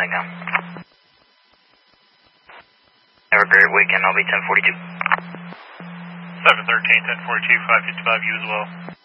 CENTCOM. Have a great weekend. I'll be 1042. 713, 1042, 555, you as well.